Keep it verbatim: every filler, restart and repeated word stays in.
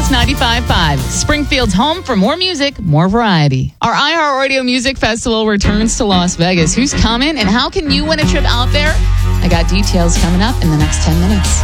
Mix ninety-five point five, Springfield's home for more music, more variety. Our iHeartRadio Music Festival returns to Las Vegas. Who's coming and how can you win a trip out there? I got details coming up in the next ten minutes.